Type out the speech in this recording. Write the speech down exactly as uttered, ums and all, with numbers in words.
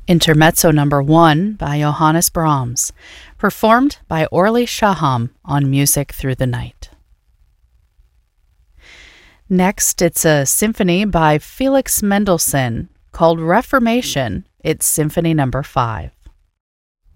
Intermezzo number one by Johannes Brahms, performed by Orly Shaham on Music Through the Night. Next, it's a symphony by Felix Mendelssohn called Reformation. It's Symphony number five.